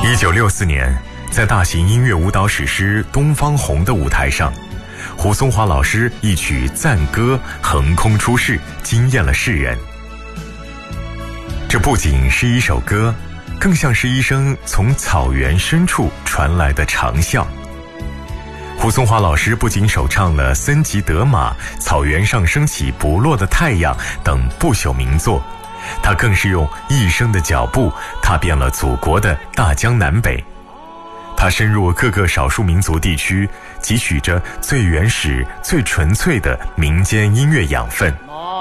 1964年，在大型音乐舞蹈史诗《东方红》的舞台上，胡松华老师一曲赞歌横空出世，惊艳了世人。这不仅是一首歌，更像是一声从草原深处传来的长啸。胡松华老师不仅首唱了《森吉德玛》《草原上升起不落的太阳》等不朽名作，他更是用一生的脚步踏遍了祖国的大江南北。他深入各个少数民族地区，汲取着最原始、最纯粹的民间音乐养分。